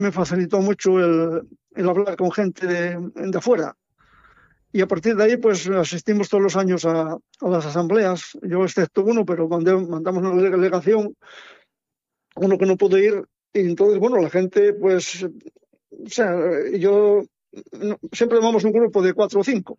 me facilitó mucho el hablar con gente de afuera. Y a partir de ahí, pues asistimos todos los años a las asambleas, yo excepto uno, pero mandamos una delegación, uno que no pudo ir, y entonces, bueno, la gente, pues, o sea, yo siempre vamos un grupo de 4 o 5.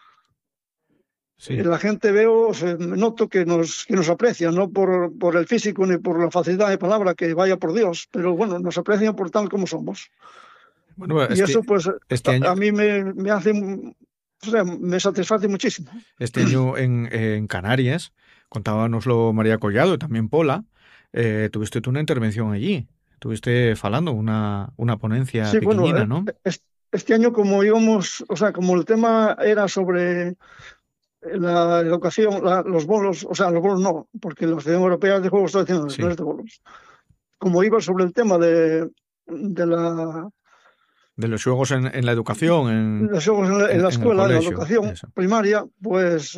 Sí. La gente noto que nos aprecia, no por el físico ni por la facilidad de palabra, que vaya por Dios, pero bueno, nos aprecian por tal como somos. Bueno, Y eso, pues, este año, a mí me hace, o sea, me satisface muchísimo. este año en Canarias, contábanoslo María Collado y también Pola, tuviste tú una intervención allí. Tuviste falando una ponencia Sí, bueno, pequeñina, ¿no? este año como íbamos, o sea, como el tema era sobre la educación, los bolos, o sea, los bolos no, porque la Federación Europea de Juegos Tradicionales no Sí. es de bolos. Como iba sobre el tema de De los juegos en la educación, los juegos en la en el escuela, en la colegio, educación eso. primaria, pues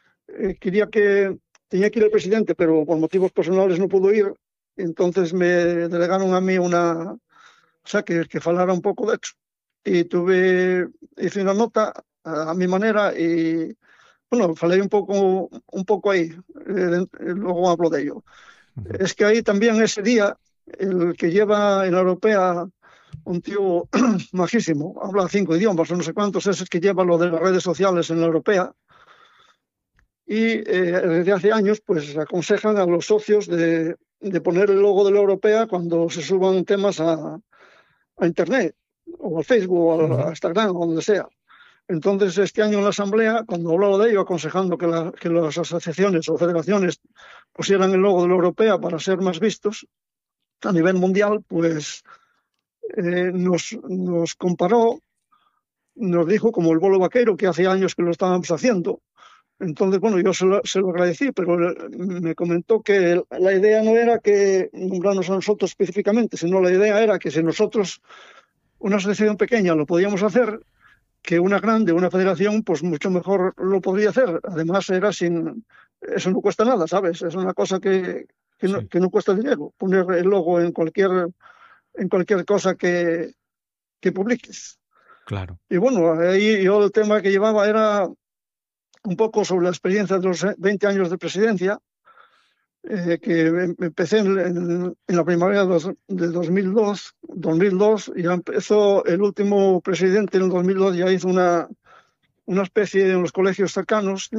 tenía que ir el presidente, pero por motivos personales no pudo ir. Entonces me delegaron a mí o sea, que falara un poco de eso. Y hice una nota a mi manera y, bueno, falé un poco ahí, luego hablo de ello. Ujú. Es que ahí también ese día, el que lleva en la europea, un tío majísimo, habla 5 idiomas o no sé cuántos, es el que lleva lo de las redes sociales en la europea. Y desde hace años, pues aconsejan a los socios de poner el logo de la europea cuando se suban temas a Internet, o al Facebook, o a Ujú. Instagram, o donde sea. Entonces, este año en la Asamblea, cuando hablaba de ello, aconsejando que las asociaciones o federaciones pusieran el logo de la europea para ser más vistos a nivel mundial, pues nos comparó, nos dijo como el bolo vaquero, que hace años que lo estábamos haciendo. Entonces, bueno, yo se lo agradecí, pero me comentó que la idea no era que nombrarnos a nosotros específicamente, sino la idea era que si nosotros, una asociación pequeña, lo podíamos hacer, que una grande, una federación, pues mucho mejor lo podría hacer. Además, eso no cuesta nada, ¿sabes? Es una cosa Sí, que no cuesta dinero, poner el logo en cualquier cosa que publiques. claro. Y bueno, ahí yo el tema que llevaba era un poco sobre la experiencia de los 20 años de presidencia, que empecé en la primavera de 2002, y ya empezó el último presidente en el 2002, ya hizo una especie en los colegios cercanos,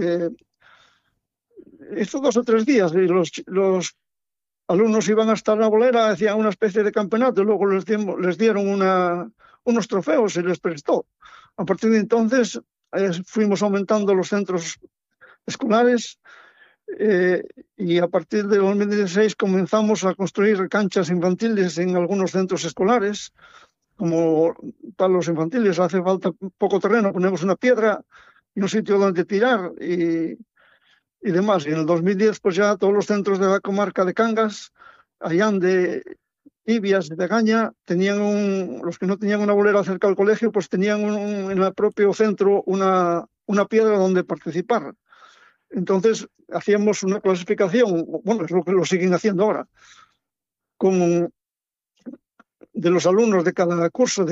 hizo 2 o 3 días, y los alumnos iban hasta la bolera, hacían una especie de campeonato, y luego les dieron unos trofeos y les prestó. A partir de entonces fuimos aumentando los centros escolares, eh, y a partir de 2016 comenzamos a construir canchas infantiles en algunos centros escolares, como para los infantiles hace falta poco terreno, ponemos una piedra y un sitio donde tirar y demás. Y en el 2010 pues ya todos los centros de la comarca de Cangas, Allande, Ibias, de Gaña, los que no tenían una bolera cerca del colegio, pues tenían en el propio centro una piedra donde participar. Entonces hacíamos una clasificación, bueno, es lo que lo siguen haciendo ahora, con, de los alumnos de cada curso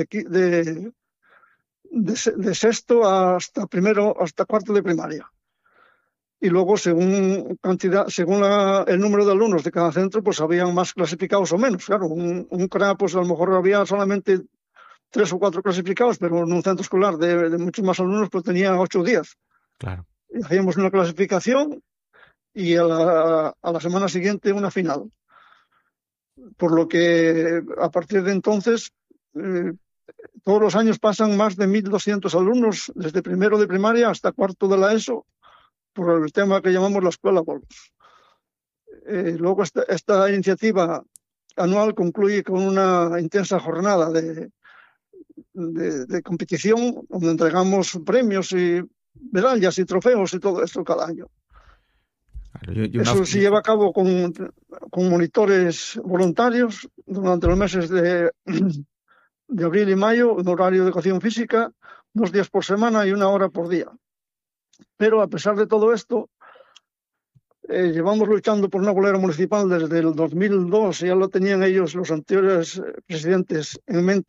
de sexto hasta cuarto de primaria. Y luego, según el número de alumnos de cada centro, pues habían más clasificados o menos. Claro, un CRA, pues a lo mejor había solamente 3 o 4 clasificados, pero en un centro escolar de muchos más alumnos, pues tenía 8 o 10. Claro. Y hacíamos una clasificación y a la semana siguiente una final. Por lo que a partir de entonces, eh, todos los años pasan más de 1.200 alumnos, desde primero de primaria hasta cuarto de la ESO, por el tema que llamamos la escuela Bolos. Luego esta iniciativa anual concluye con una intensa jornada de competición, donde entregamos premios y medallas y trofeos y todo esto cada año. Claro, Eso se lleva a cabo con monitores voluntarios durante los meses de abril y mayo, un horario de educación física, 2 días por semana y 1 hora por día. Pero a pesar de todo esto, llevamos luchando por una bolera municipal desde el 2002, ya lo tenían ellos, los anteriores presidentes, en mente.